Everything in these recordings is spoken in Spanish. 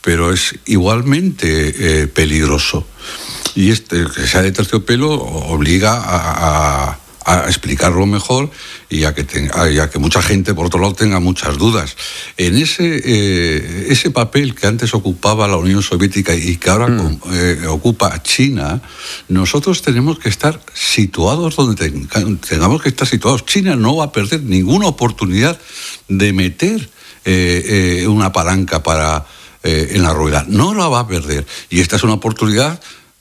pero es igualmente peligroso. Y que sea de terciopelo obliga a explicarlo mejor y a que mucha gente, por otro lado, tenga muchas dudas. En ese papel que antes ocupaba la Unión Soviética y que ahora ocupa China, nosotros tenemos que estar situados donde tengamos que estar situados. China no va a perder ninguna oportunidad de meter una palanca en la rueda. No la va a perder. Y esta es una oportunidad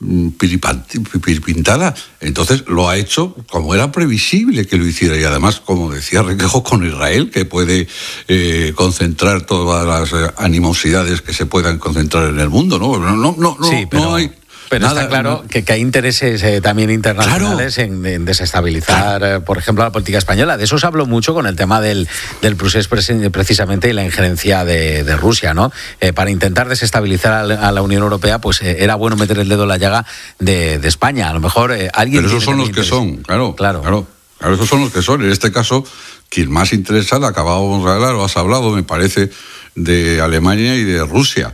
piripintada. Entonces lo ha hecho como era previsible que lo hiciera, y además, como decía Requejo, con Israel, que puede concentrar todas las animosidades que se puedan concentrar en el mundo, no hay. Pero nada, está claro que hay intereses también internacionales, claro, en desestabilizar, claro, por ejemplo, la política española. De eso se habló mucho con el tema del procés precisamente y la injerencia de Rusia, ¿no? Para intentar desestabilizar a la Unión Europea, pues era bueno meter el dedo en la llaga de España. A lo mejor alguien... Pero esos son los que son, claro, esos son los que son. En este caso, quien más interesada, acabábamos de hablar, o has hablado, me parece, de Alemania y de Rusia.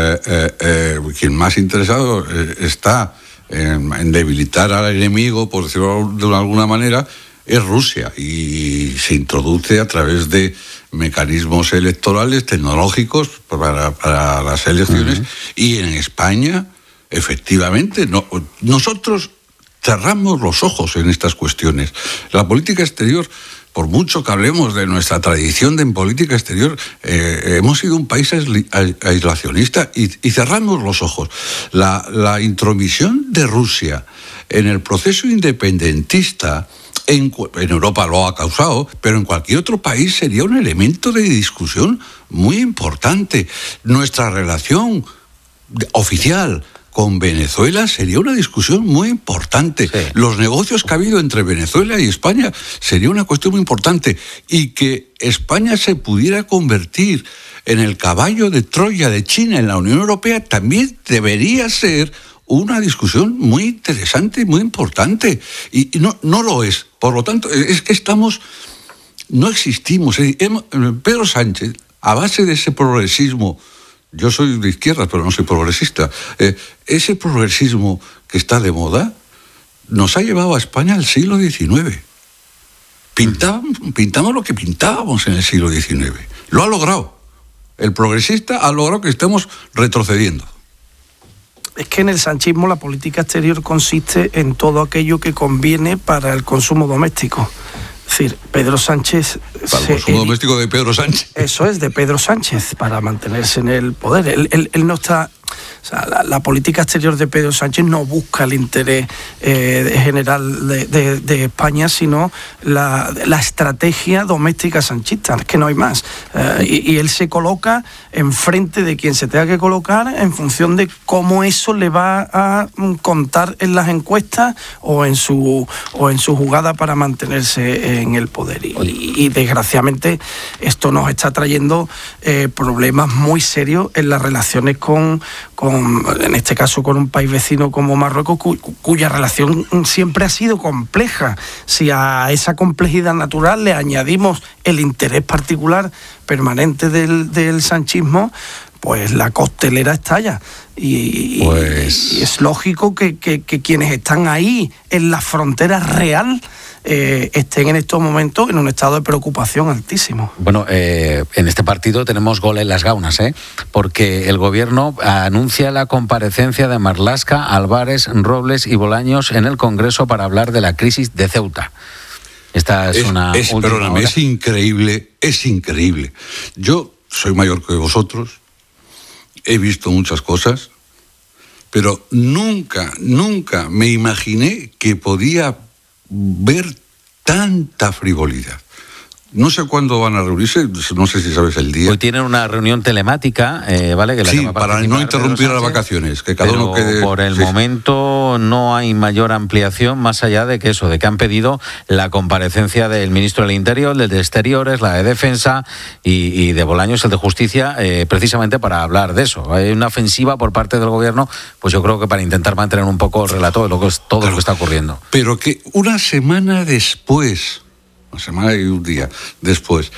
Quien más interesado está en debilitar al enemigo, por decirlo de alguna manera, es Rusia, y se introduce a través de mecanismos electorales tecnológicos para las elecciones. Y en España, efectivamente, nosotros cerramos los ojos en estas cuestiones. La política exterior, por mucho que hablemos de nuestra tradición en política exterior, hemos sido un país aislacionista y cerramos los ojos. La intromisión de Rusia en el proceso independentista en Europa lo ha causado, pero en cualquier otro país sería un elemento de discusión muy importante. Nuestra relación oficial con Venezuela sería una discusión muy importante. Sí. Los negocios que ha habido entre Venezuela y España sería una cuestión muy importante. Y que España se pudiera convertir en el caballo de Troya de China en la Unión Europea también debería ser una discusión muy interesante y muy importante. Y no lo es. Por lo tanto, es que no existimos. Pedro Sánchez, a base de ese progresismo, yo soy de izquierda, pero no soy progresista, ese progresismo que está de moda nos ha llevado a España al siglo XIX. Pintamos lo que pintábamos en el siglo XIX. Lo ha logrado. El progresista ha logrado que estemos retrocediendo. Es que en el sanchismo la política exterior consiste en todo aquello que conviene para el consumo doméstico. Es decir, Pedro Sánchez... Para el consumo doméstico de Pedro Sánchez. Eso es, de Pedro Sánchez, para mantenerse en el poder. Él no está... O sea, la política exterior de Pedro Sánchez no busca el interés general de España, sino la estrategia doméstica sanchista. Es que no hay más. Y él se coloca enfrente de quien se tenga que colocar en función de cómo eso le va a contar en las encuestas o en su jugada para mantenerse en el poder. Y desgraciadamente esto nos está trayendo problemas muy serios en las relaciones en este caso con un país vecino como Marruecos, cuya relación siempre ha sido compleja. Si a esa complejidad natural le añadimos el interés particular permanente del sanchismo, pues la costelera estalla. Y es lógico que quienes están ahí en la frontera real estén en estos momentos en un estado de preocupación altísimo. Bueno, en este partido tenemos gol en las gaunas, porque el gobierno anuncia la comparecencia de Marlaska, Álvarez, Robles y Bolaños en el Congreso para hablar de la crisis de Ceuta. Esta es increíble, es increíble. Yo soy mayor que vosotros, he visto muchas cosas, pero nunca me imaginé que podía ver tanta frivolidad. No sé cuándo van a reunirse, no sé si sabes el día. Hoy tienen una reunión telemática, ¿vale? Que sí, para no interrumpir las vacaciones, que cada uno quede... Por el momento no hay mayor ampliación, más allá de que que han pedido la comparecencia del ministro del Interior, del de Exteriores, la de Defensa y de Bolaños, el de Justicia, precisamente para hablar de eso. Hay una ofensiva por parte del gobierno, pues yo creo que para intentar mantener un poco el relato de lo que es todo lo que está ocurriendo. Pero que una semana y un día después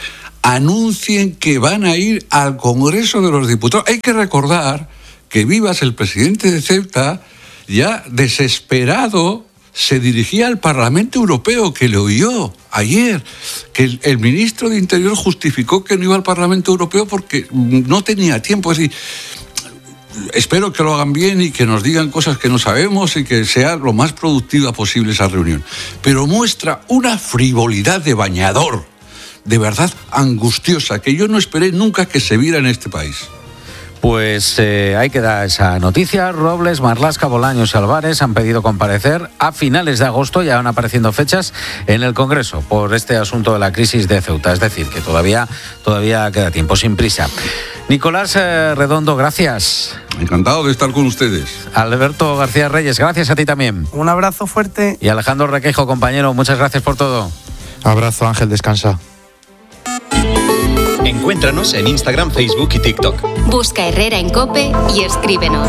anuncien que van a ir al Congreso de los Diputados. Hay que recordar que Vivas, el presidente de Ceuta, ya desesperado, se dirigía al Parlamento Europeo, que le oyó ayer, que el ministro de Interior justificó que no iba al Parlamento Europeo porque no tenía tiempo. Es decir, espero que lo hagan bien y que nos digan cosas que no sabemos y que sea lo más productiva posible esa reunión. Pero muestra una frivolidad de bañador, de verdad angustiosa, que yo no esperé nunca que se viera en este país. Pues ahí queda esa noticia. Robles, Marlaska, Bolaños y Álvarez han pedido comparecer a finales de agosto. Ya van apareciendo fechas en el Congreso por este asunto de la crisis de Ceuta. Es decir, que todavía queda tiempo, sin prisa. Nicolás Redondo, gracias. Encantado de estar con ustedes. Alberto García Reyes, gracias a ti también. Un abrazo fuerte. Y Alejandro Requeijo, compañero, muchas gracias por todo. Abrazo, Ángel, descansa. Encuéntranos en Instagram, Facebook y TikTok. Busca Herrera en COPE y escríbenos.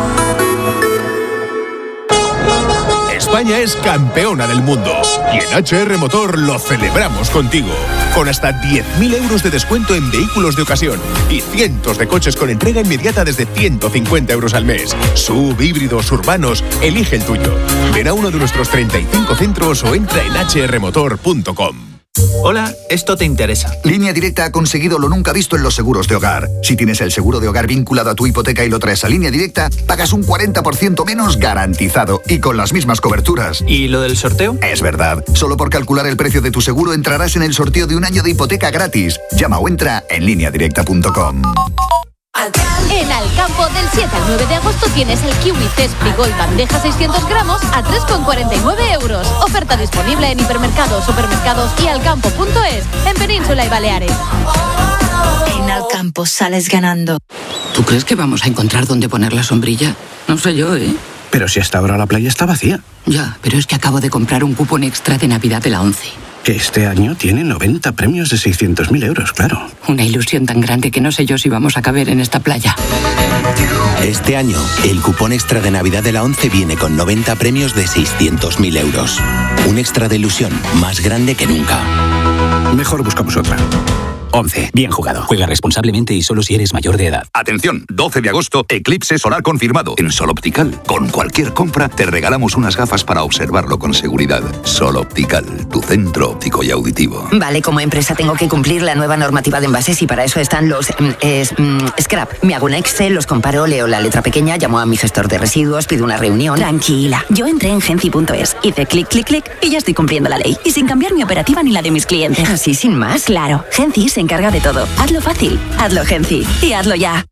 España es campeona del mundo y en HR Motor lo celebramos contigo. Con hasta 10.000 euros de descuento en vehículos de ocasión y cientos de coches con entrega inmediata desde 150 euros al mes. SUV, híbridos, urbanos, elige el tuyo. Ven a uno de nuestros 35 centros o entra en hrmotor.com. Hola, esto te interesa. Línea Directa ha conseguido lo nunca visto en los seguros de hogar. Si tienes el seguro de hogar vinculado a tu hipoteca y lo traes a Línea Directa, pagas un 40% menos garantizado y con las mismas coberturas. ¿Y lo del sorteo? Es verdad. Solo por calcular el precio de tu seguro entrarás en el sorteo de un año de hipoteca gratis. Llama o entra en lineadirecta.com. En Alcampo, del 7 al 9 de agosto tienes el kiwi Zespri Gold bandeja 600 gramos a 3,49 euros. Oferta disponible en hipermercados, supermercados y alcampo.es, en Península y Baleares. En Alcampo sales ganando. ¿Tú crees que vamos a encontrar dónde poner la sombrilla? No sé yo, ¿eh? Pero si hasta ahora la playa está vacía. Ya, pero es que acabo de comprar un cupón extra de Navidad de la ONCE. Que este año tiene 90 premios de 600.000 euros, claro. Una ilusión tan grande que no sé yo si vamos a caber en esta playa. Este año, el cupón extra de Navidad de la ONCE viene con 90 premios de 600.000 euros. Un extra de ilusión más grande que nunca. Mejor buscamos otra. ONCE, bien jugado. Juega responsablemente y solo si eres mayor de edad. Atención, 12 de agosto, eclipse solar confirmado. En Sol Optical, con cualquier compra, te regalamos unas gafas para observarlo con seguridad. Sol Optical, tu centro óptico y auditivo. Vale, como empresa tengo que cumplir la nueva normativa de envases y para eso están los scrap. Me hago un Excel, los comparo, leo la letra pequeña, llamo a mi gestor de residuos, pido una reunión. Tranquila, yo entré en Genci.es, hice clic, clic, clic y ya estoy cumpliendo la ley. Y sin cambiar mi operativa ni la de mis clientes. ¿Así sin más? Claro, Genci se encarga de todo. Hazlo fácil, hazlo Genci y hazlo ya.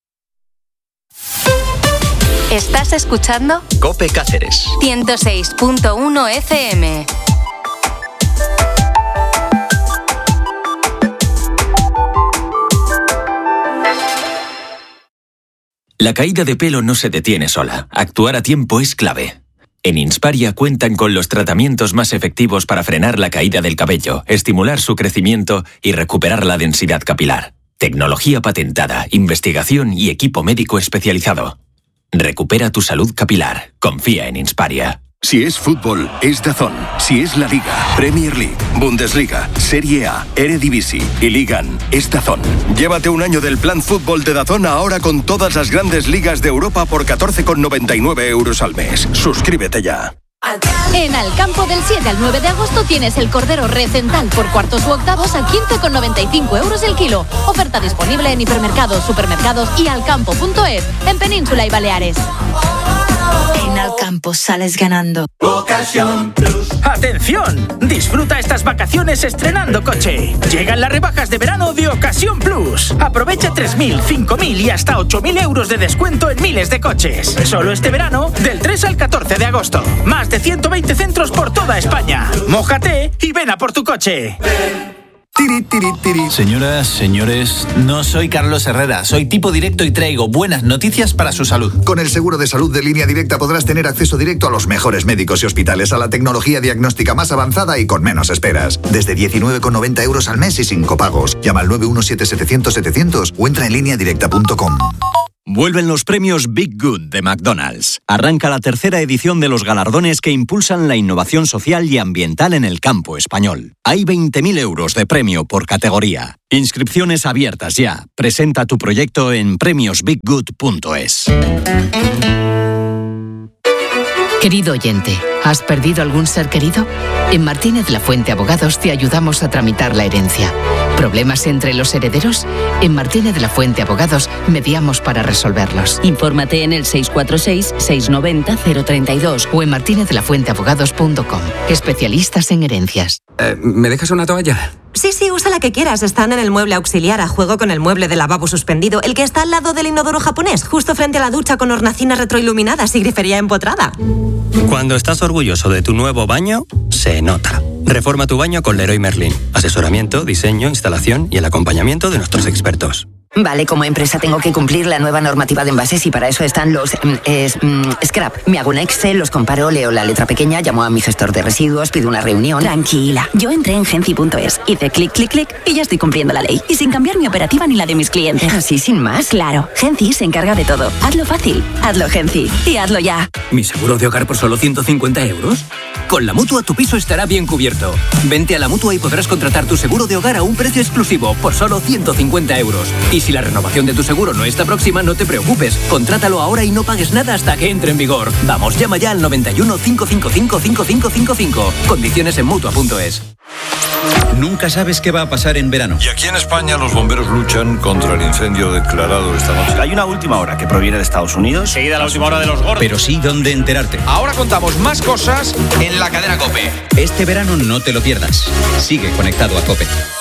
¿Estás escuchando? COPE Cáceres 106.1 FM. La caída de pelo no se detiene sola. Actuar a tiempo es clave. En Insparia cuentan con los tratamientos más efectivos para frenar la caída del cabello, estimular su crecimiento y recuperar la densidad capilar. Tecnología patentada, investigación y equipo médico especializado. Recupera tu salud capilar. Confía en Insparia. Si es fútbol, es DAZN. Si es la Liga, Premier League, Bundesliga, Serie A, Eredivisie y Ligan, es DAZN. Llévate un año del plan fútbol de DAZN ahora con todas las grandes ligas de Europa por 14,99 euros al mes. Suscríbete ya. En Alcampo, del 7 al 9 de agosto tienes el cordero recental por cuartos u octavos a 15,95 euros el kilo. Oferta disponible en hipermercados, supermercados y alcampo.es, en Península y Baleares. En Alcampo sales ganando. Ocasión Plus. ¡Atención! Disfruta estas vacaciones estrenando coche. Llegan las rebajas de verano de Ocasión Plus. Aprovecha 3.000, 5.000 y hasta 8.000 euros de descuento en miles de coches. Solo este verano, del 3 al 14 de agosto. Más de 120 centros por toda España. Mójate y ven a por tu coche. Señoras, señores, no soy Carlos Herrera, soy tipo directo y traigo buenas noticias para su salud. Con el seguro de salud de Línea Directa podrás tener acceso directo a los mejores médicos y hospitales, a la tecnología diagnóstica más avanzada y con menos esperas. Desde 19,90 euros al mes y sin copagos. Llama al 917-700-700 o entra en lineadirecta.com. Vuelven los premios Big Good de McDonald's. Arranca la tercera edición de los galardones que impulsan la innovación social y ambiental en el campo español. Hay 20.000 euros de premio por categoría. Inscripciones abiertas ya. Presenta tu proyecto en premiosbiggood.es. Querido oyente, ¿has perdido algún ser querido? En Martínez La Fuente Abogados te ayudamos a tramitar la herencia. ¿Problemas entre los herederos? En Martínez La Fuente Abogados mediamos para resolverlos. Infórmate en el 646-690-032 o en martinezlafuenteabogados.com. Especialistas en herencias. ¿Me dejas una toalla? Sí, usa la que quieras. Están en el mueble auxiliar a juego con el mueble de lavabo suspendido, el que está al lado del inodoro japonés, justo frente a la ducha con hornacinas retroiluminadas y grifería empotrada. Cuando estás orgulloso de tu nuevo baño, se nota. Reforma tu baño con Leroy Merlin. Asesoramiento, diseño, instalación y el acompañamiento de nuestros expertos. Vale, como empresa tengo que cumplir la nueva normativa de envases y para eso están los scrap. Me hago un Excel, los comparo, leo la letra pequeña, llamo a mi gestor de residuos, pido una reunión. Tranquila, yo entré en Genci.es, hice clic, clic, clic y ya estoy cumpliendo la ley. Y sin cambiar mi operativa ni la de mis clientes. ¿Así sin más? Claro, Genci se encarga de todo. Hazlo fácil, hazlo Genci y hazlo ya. ¿Mi seguro de hogar por solo 150 euros? Con la Mutua tu piso estará bien cubierto. Vente a la Mutua y podrás contratar tu seguro de hogar a un precio exclusivo por solo 150 euros. Y si la renovación de tu seguro no está próxima, no te preocupes. Contrátalo ahora y no pagues nada hasta que entre en vigor. Vamos, llama ya al 91 555 5555. Condiciones en Mutua.es. Nunca sabes qué va a pasar en verano. Y aquí en España los bomberos luchan contra el incendio declarado esta noche. Hay una última hora que proviene de Estados Unidos. Seguida la última hora de los gordos. Pero sí dónde enterarte. Ahora contamos más cosas en la cadena COPE. Este verano no te lo pierdas. Sigue conectado a COPE.